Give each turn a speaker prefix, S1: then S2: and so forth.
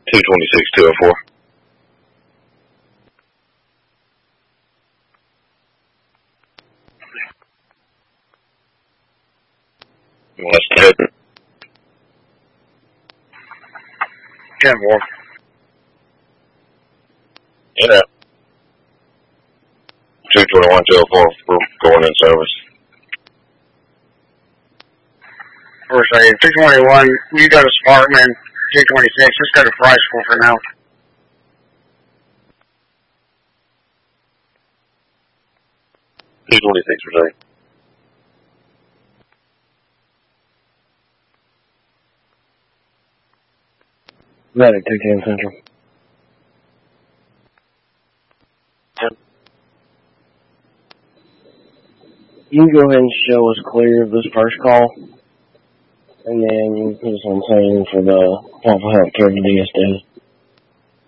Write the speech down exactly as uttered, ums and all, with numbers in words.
S1: two twenty-six, two oh four. You want us to hit?
S2: ten four.
S1: Yeah. two twenty-one, two oh four for going in service.
S2: First aid, two twenty-one, you go to Sparkman, two twenty-six, let's go to Priceville for now.
S1: two twenty-six for sure.
S3: Medic two ten Central.
S1: Yep.
S3: You can go ahead and show us clear of this first call, and then you can put us on scene for the Waffle Healthcare to D S D.